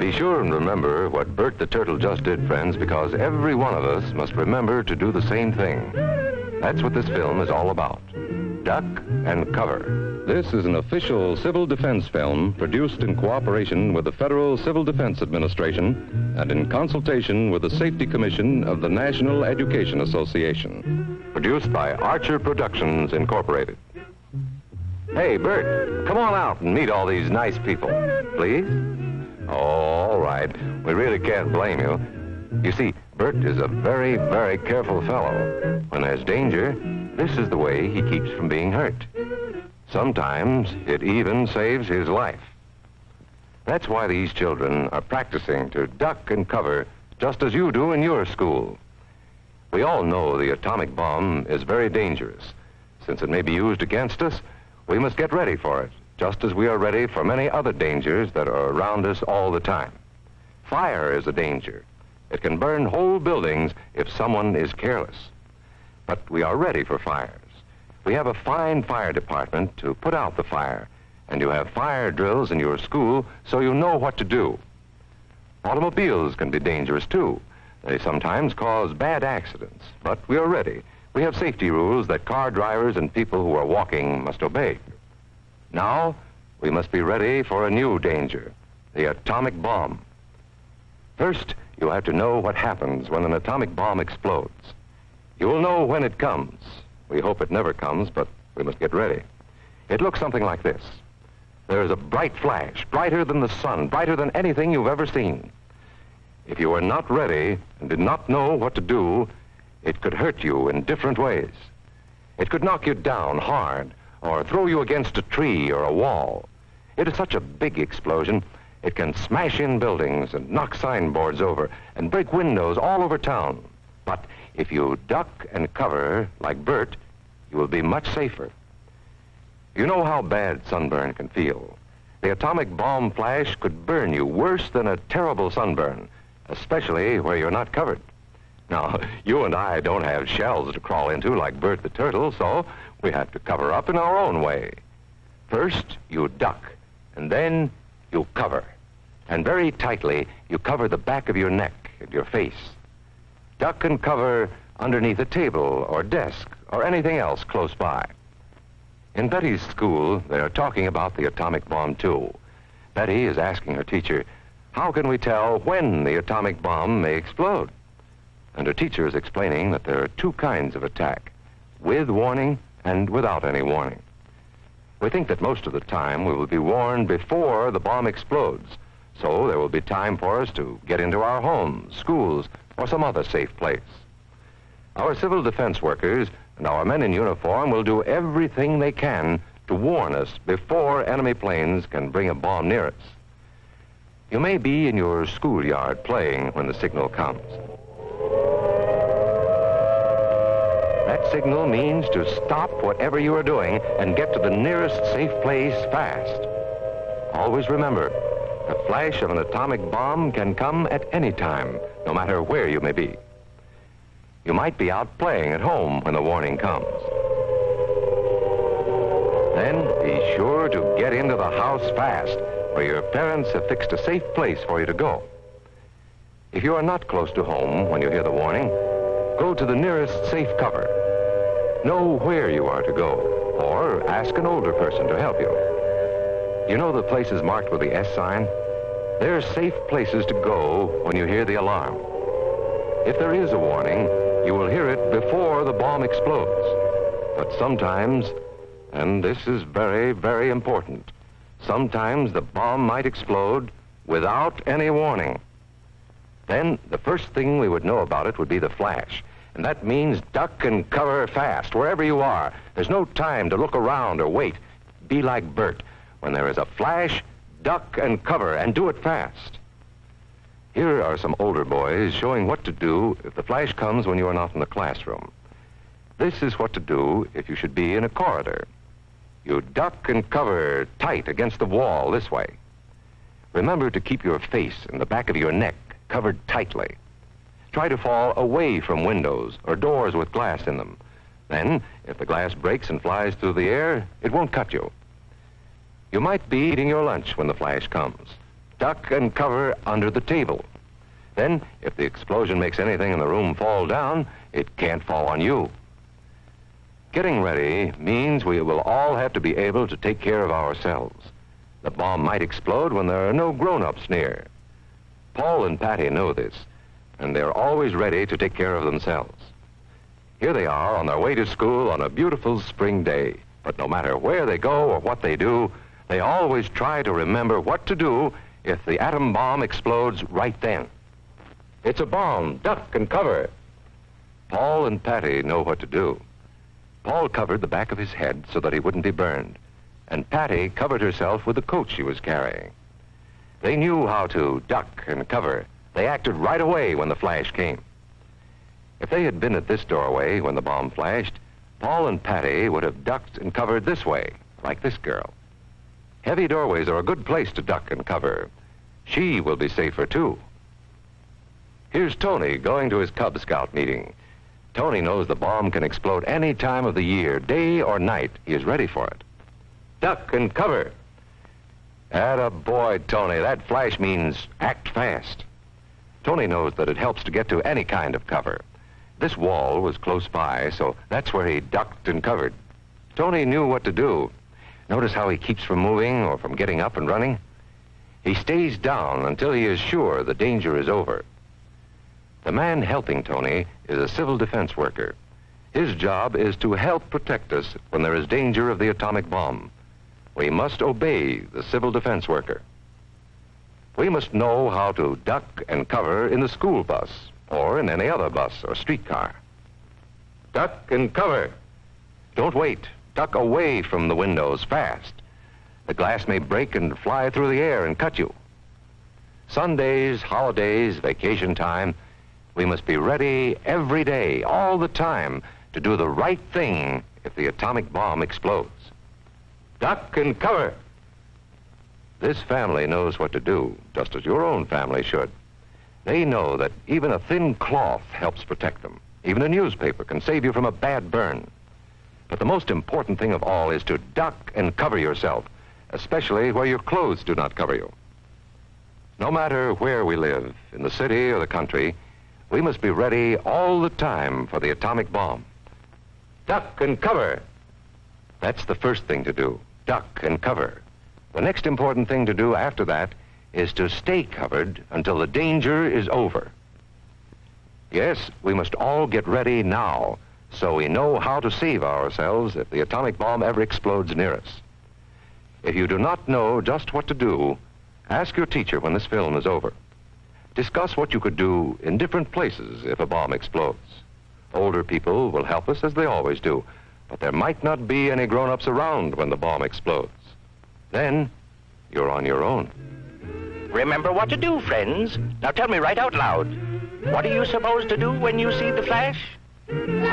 Be sure and remember what Bert the Turtle just did, friends, because every one of us must remember to do the same thing. That's what this film is all about. Duck and cover. This is an official civil defense film produced in cooperation with the Federal Civil Defense Administration and in consultation with the Safety Commission of the National Education Association. Produced by Archer Productions, Incorporated. Hey, Bert, come on out and meet all these nice people, please. Oh, all right. We really can't blame you. You see, Bert is a very, very careful fellow. When there's danger, this is the way he keeps from being hurt. Sometimes it even saves his life. That's why these children are practicing to duck and cover just as you do in your school. We all know the atomic bomb is very dangerous. Since it may be used against us, we must get ready for it, just as we are ready for many other dangers that are around us all the time. Fire is a danger. It can burn whole buildings if someone is careless. But we are ready for fires. We have a fine fire department to put out the fire, and you have fire drills in your school so you know what to do. Automobiles can be dangerous too. They sometimes cause bad accidents, but we are ready. We have safety rules that car drivers and people who are walking must obey. Now, we must be ready for a new danger, the atomic bomb. First, you have to know what happens when an atomic bomb explodes. You will know when it comes. We hope it never comes, but we must get ready. It looks something like this. There is a bright flash, brighter than the sun, brighter than anything you've ever seen. If you are not ready and did not know what to do, it could hurt you in different ways. It could knock you down hard or throw you against a tree or a wall. It is such a big explosion, it can smash in buildings and knock signboards over and break windows all over town. But if you duck and cover like Bert, you will be much safer. You know how bad sunburn can feel. The atomic bomb flash could burn you worse than a terrible sunburn, especially where you're not covered. Now, you and I don't have shells to crawl into like Bert the Turtle, so we have to cover up in our own way. First, you duck, and then you cover. And very tightly, you cover the back of your neck and your face. Duck and cover underneath a table or desk or anything else close by. In Betty's school, they are talking about the atomic bomb, too. Betty is asking her teacher, how can we tell when the atomic bomb may explode? And her teacher is explaining that there are two kinds of attack, with warning and without any warning. We think that most of the time we will be warned before the bomb explodes, so there will be time for us to get into our homes, schools, or some other safe place. Our civil defense workers and our men in uniform will do everything they can to warn us before enemy planes can bring a bomb near us. You may be in your schoolyard playing when the signal comes. That signal means to stop whatever you are doing and get to the nearest safe place fast. Always remember, the flash of an atomic bomb can come at any time, no matter where you may be. You might be out playing at home when the warning comes. Then be sure to get into the house fast, where your parents have fixed a safe place for you to go. If you are not close to home when you hear the warning, go to the nearest safe cover. Know where you are to go, or ask an older person to help you. You know the places marked with the S sign? They're safe places to go when you hear the alarm. If there is a warning, you will hear it before the bomb explodes. But sometimes, and this is very, very important, sometimes the bomb might explode without any warning. Then the first thing we would know about it would be the flash. And that means duck and cover fast, wherever you are. There's no time to look around or wait. Be like Bert. When there is a flash, duck and cover, and do it fast. Here are some older boys showing what to do if the flash comes when you are not in the classroom. This is what to do if you should be in a corridor. You duck and cover tight against the wall this way. Remember to keep your face and the back of your neck covered tightly. Try to fall away from windows or doors with glass in them. Then, if the glass breaks and flies through the air, it won't cut you. You might be eating your lunch when the flash comes. Duck and cover under the table. Then, if the explosion makes anything in the room fall down, it can't fall on you. Getting ready means we will all have to be able to take care of ourselves. The bomb might explode when there are no grown-ups near. Paul and Patty know this, and they're always ready to take care of themselves. Here they are on their way to school on a beautiful spring day. But no matter where they go or what they do, they always try to remember what to do if the atom bomb explodes right then. It's a bomb. Duck and cover. Paul and Patty know what to do. Paul covered the back of his head so that he wouldn't be burned, and Patty covered herself with the coat she was carrying. They knew how to duck and cover. They acted right away when the flash came. If they had been at this doorway when the bomb flashed, Paul and Patty would have ducked and covered this way, like this girl. Heavy doorways are a good place to duck and cover. She will be safer, too. Here's Tony going to his Cub Scout meeting. Tony knows the bomb can explode any time of the year, day or night. He is ready for it. Duck and cover. Attaboy, Tony. That flash means act fast. Tony knows that it helps to get to any kind of cover. This wall was close by, so that's where he ducked and covered. Tony knew what to do. Notice how he keeps from moving or from getting up and running? He stays down until he is sure the danger is over. The man helping Tony is a civil defense worker. His job is to help protect us when there is danger of the atomic bomb. We must obey the civil defense worker. We must know how to duck and cover in the school bus or in any other bus or streetcar. Duck and cover. Don't wait. Duck away from the windows fast. The glass may break and fly through the air and cut you. Sundays, holidays, vacation time, we must be ready every day, all the time, to do the right thing if the atomic bomb explodes. Duck and cover. This family knows what to do, just as your own family should. They know that even a thin cloth helps protect them. Even a newspaper can save you from a bad burn. But the most important thing of all is to duck and cover yourself, especially where your clothes do not cover you. No matter where we live, in the city or the country, we must be ready all the time for the atomic bomb. Duck and cover. That's the first thing to do, duck and cover. The next important thing to do after that is to stay covered until the danger is over. Yes, we must all get ready now so we know how to save ourselves if the atomic bomb ever explodes near us. If you do not know just what to do, ask your teacher when this film is over. Discuss what you could do in different places if a bomb explodes. Older people will help us as they always do, but there might not be any grown-ups around when the bomb explodes. Then, you're on your own. Remember what to do, friends. Now tell me right out loud. What are you supposed to do when you see the flash?